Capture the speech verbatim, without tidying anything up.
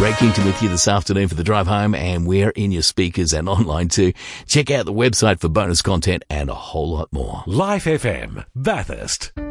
Ray Kington with you this afternoon for the drive home, and we're in your speakers and online too. Check out the website for bonus content and a whole lot more. Life F M, Bathurst.